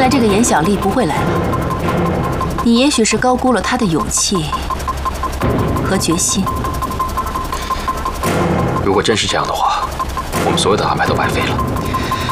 然这个严小丽不会来了，你也许是高估了她的勇气和决心。 如果真是这样的话，我们所有的安排都白费了。